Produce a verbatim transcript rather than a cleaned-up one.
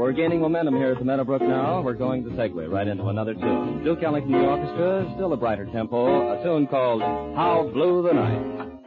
We're gaining momentum here at the Meadowbrook now. We're going to segue right into another tune. Duke Ellington, the orchestra, still a brighter tempo, a tune called How Blue the Night.